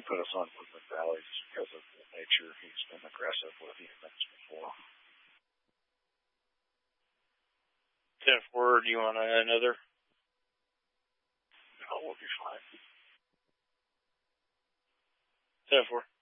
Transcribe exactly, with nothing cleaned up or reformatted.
put us on Movement Valley just because of the nature. He's been aggressive with humans before. ten four, do you want another? No, we'll be fine. ten four.